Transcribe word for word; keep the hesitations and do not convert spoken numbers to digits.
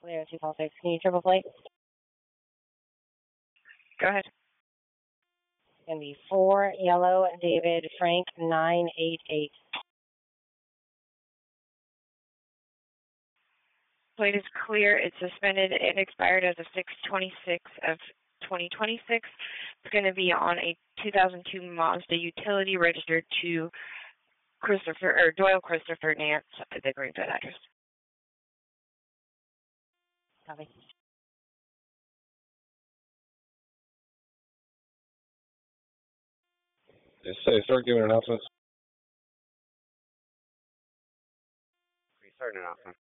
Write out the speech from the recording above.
Clear two four six. Can you triple plate? Go ahead. It's going to be four yellow David Frank nine eight eight. Plate is clear. It's suspended. It expired as of six twenty-six of twenty twenty-six. It's going to be on a two thousand two Mazda utility registered to Christopher or Doyle Christopher Nance at the Greenfield address. Copy. Yes, say, start giving announcements. Start an announcement.